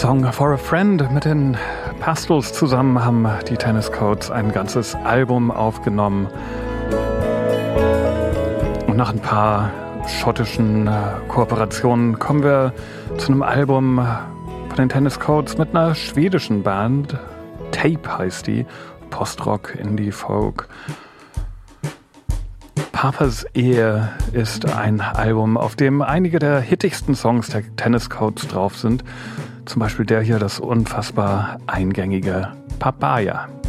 Song For a Friend mit den Pastels zusammen haben die Tennis Coats ein ganzes Album aufgenommen. Und nach ein paar schottischen Kooperationen kommen wir zu einem Album von den Tennis Coats mit einer schwedischen Band. Tape heißt die. Postrock, Indie, Folk. Papas Ehe ist ein Album, auf dem einige der hittigsten Songs der Tennis Coats drauf sind. Zum Beispiel der hier, das unfassbar eingängige Papaya.